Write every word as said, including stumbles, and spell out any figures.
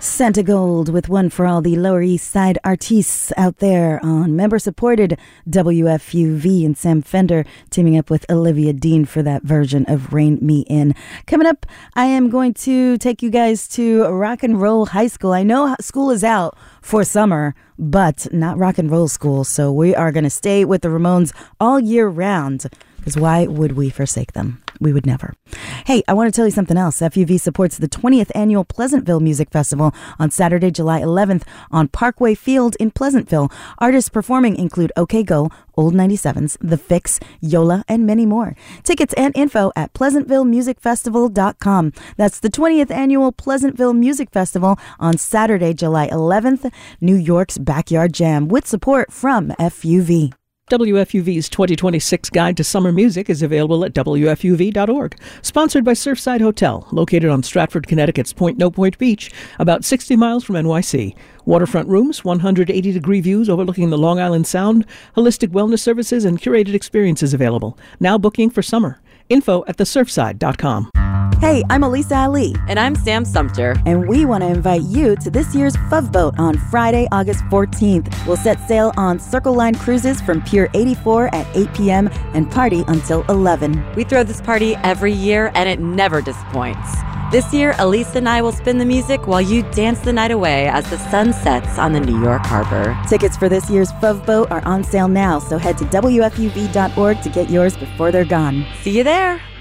Santa Gold with one for all the Lower East Side artists out there on member-supported W F U V, and Sam Fender teaming up with Olivia Dean for that version of Rein Me In. Coming up, I am going to take you guys to Rock and Roll High School. I know school is out for summer, but not rock and roll school, so we are going to stay with the Ramones all year round, because why would we forsake them? We would never. Hey, I want to tell you something else. F U V supports the twentieth Annual Pleasantville Music Festival on Saturday, July eleventh on Parkway Field in Pleasantville. Artists performing include OK Go, Old ninety-sevens, The Fix, Yola, and many more. Tickets and info at pleasantville music festival dot com. That's the twentieth Annual Pleasantville Music Festival on Saturday, July eleventh, New York's Backyard Jam, with support from F U V. W F U V's twenty twenty-six Guide to Summer Music is available at W F U V dot org. Sponsored by Surfside Hotel, located on Stratford, Connecticut's Point No Point Beach, about sixty miles from N Y C. Waterfront rooms, one hundred eighty degree views overlooking the Long Island Sound, holistic wellness services, and curated experiences available. Now booking for summer. Info at the surfside dot com. Hey, I'm Elisa Ali. And I'm Sam Sumter. And we want to invite you to this year's F U V Boat on Friday, August fourteenth. We'll set sail on Circle Line Cruises from Pier eighty-four at eight p.m. and party until eleven. We throw this party every year, and it never disappoints. This year, Elisa and I will spin the music while you dance the night away as the sun sets on the New York Harbor. Tickets for this year's F U V Boat are on sale now, so head to W F U V dot org to get yours before they're gone. See you there.